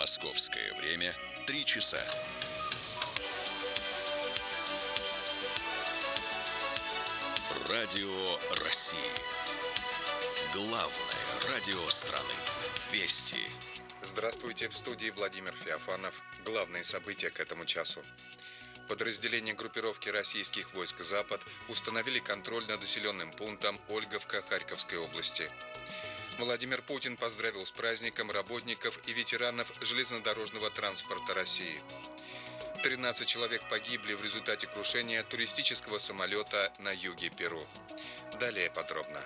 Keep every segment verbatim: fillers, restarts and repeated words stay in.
Московское время три часа. Радио России. Главное радио страны. Вести. Здравствуйте, в студии Владимир Феофанов. Главные события к этому часу. Подразделения группировки российских войск «Запад» установили контроль над населенным пунктом Ольговка Харьковской области. Владимир Путин поздравил с праздником работников и ветеранов железнодорожного транспорта России. тринадцать человек погибли в результате крушения туристического самолета на юге Перу. Далее подробно.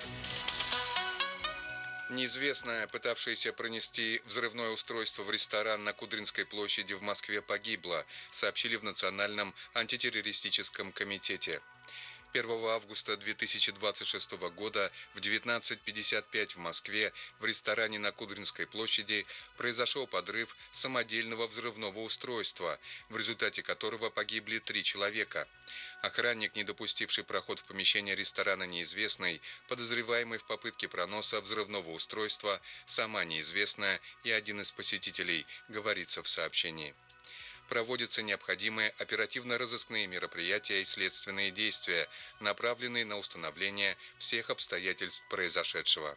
Неизвестная, пытавшаяся пронести взрывное устройство в ресторан на Кудринской площади в Москве, погибла, сообщили в Национальном антитеррористическом комитете. первого августа две тысячи двадцать шестого года в девятнадцать пятьдесят пять в Москве в ресторане на Кудринской площади произошел подрыв самодельного взрывного устройства, в результате которого погибли три человека. Охранник, не допустивший проход в помещение ресторана неизвестной, подозреваемый в попытке проноса взрывного устройства, сама неизвестная и один из посетителей, говорится в сообщении. Проводятся необходимые оперативно-розыскные мероприятия и следственные действия, направленные на установление всех обстоятельств произошедшего.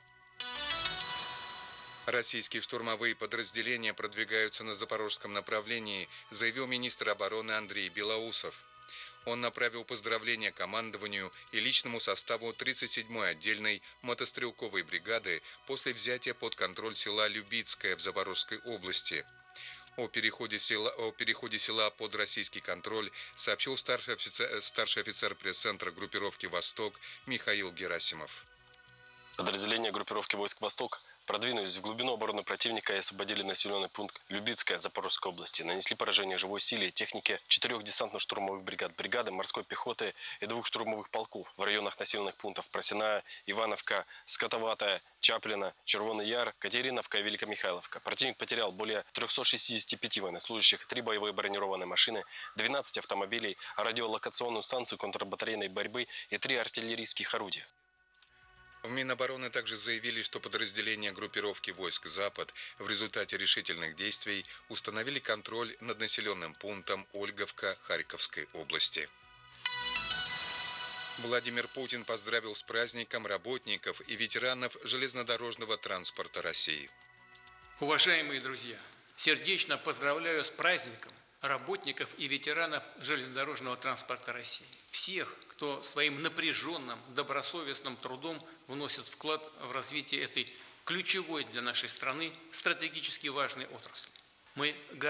Российские штурмовые подразделения продвигаются на запорожском направлении, заявил министр обороны Андрей Белоусов. Он направил поздравления командованию и личному составу тридцать седьмой отдельной мотострелковой бригады после взятия под контроль села Любицкое в Запорожской области. О переходе, села, о переходе села под российский контроль сообщил старший офицер, старший офицер пресс-центра группировки «Восток» Михаил Герасимов. Подразделения группировки войск «Восток» продвинулись в глубину обороны противника и освободили населенный пункт Любицкое Запорожской области. Нанесли поражение живой силе и технике четырех десантно-штурмовых бригад, бригады морской пехоты и двух штурмовых полков в районах населенных пунктов Просиная, Ивановка, Скотоватая, Чаплина, Червоный Яр, Катериновка и Великомихайловка. Противник потерял более трёхсот шестидесяти пяти военнослужащих, три боевые бронированные машины, двенадцать автомобилей, радиолокационную станцию контрбатарейной борьбы и три артиллерийских орудия. В Минобороны также заявили, что подразделения группировки войск «Запад» в результате решительных действий установили контроль над населенным пунктом Ольговка Харьковской области. Владимир Путин поздравил с праздником работников и ветеранов железнодорожного транспорта России. Уважаемые друзья, сердечно поздравляю с праздником работников и ветеранов железнодорожного транспорта России. Всех, кто своим напряженным, добросовестным трудом вносит вклад в развитие этой ключевой для нашей страны стратегически важной отрасли. Мы